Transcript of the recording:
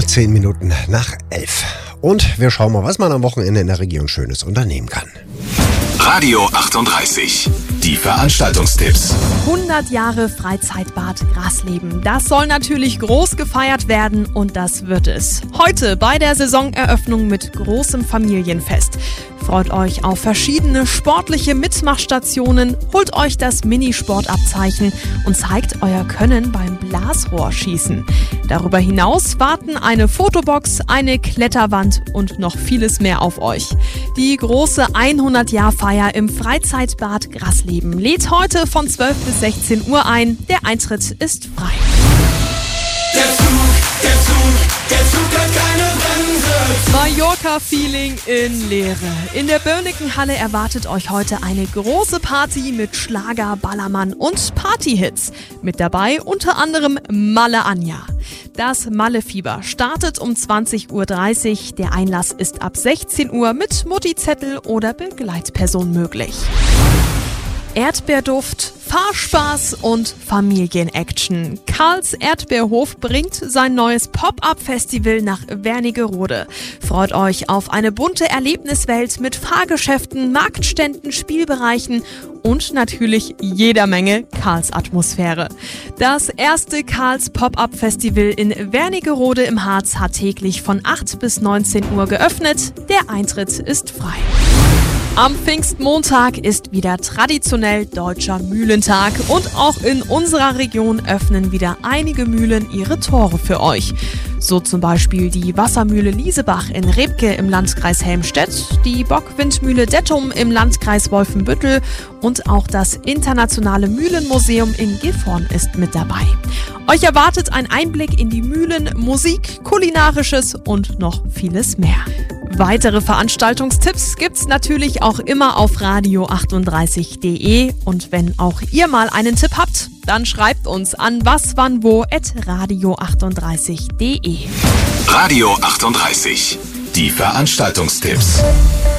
10 Minuten nach 11. Und wir schauen mal, was man am Wochenende in der Region Schönes unternehmen kann. Radio 38. Die Veranstaltungstipps. 100 Jahre Freizeitbad Grasleben. Das soll natürlich groß gefeiert werden und das wird es. Heute bei der Saisoneröffnung mit großem Familienfest. Freut euch auf verschiedene sportliche Mitmachstationen, holt euch das Minisportabzeichen und zeigt euer Können beim Blasrohrschießen. Darüber hinaus warten eine Fotobox, eine Kletterwand und noch vieles mehr auf euch. Die große 100-Jahr-Feier im Freizeitbad Grasleben lädt heute von 12 bis 16 Uhr ein. Der Eintritt ist frei. Der Zug hat keine Bremse. Mallorca-Feeling in Leere. In der Böhniken-Halle erwartet euch heute eine große Party mit Schlager, Ballermann und Partyhits. Mit dabei unter anderem Malle Anja. Das Malle-Fieber startet um 20:30 Uhr. Der Einlass ist ab 16 Uhr mit Mutti-Zettel oder Begleitperson möglich. Erdbeerduft, Fahrspaß und Familienaction. Karls Erdbeerhof bringt sein neues Pop-Up-Festival nach Wernigerode. Freut euch auf eine bunte Erlebniswelt mit Fahrgeschäften, Marktständen, Spielbereichen und natürlich jeder Menge Karls-Atmosphäre. Das erste Karls Pop-Up-Festival in Wernigerode im Harz hat täglich von 8 bis 19 Uhr geöffnet. Der Eintritt ist frei. Am Pfingstmontag ist wieder traditionell Deutscher Mühlentag und auch in unserer Region öffnen wieder einige Mühlen ihre Tore für euch. So zum Beispiel die Wassermühle Liesebach in Rebke im Landkreis Helmstedt, die Bockwindmühle Dettum im Landkreis Wolfenbüttel und auch das Internationale Mühlenmuseum in Gifhorn ist mit dabei. Euch erwartet ein Einblick in die Mühlen, Musik, Kulinarisches und noch vieles mehr. Weitere Veranstaltungstipps gibt's natürlich auch immer auf radio38.de und wenn auch ihr mal einen Tipp habt, dann schreibt uns an waswannwo@radio38.de. Radio 38. Die Veranstaltungstipps.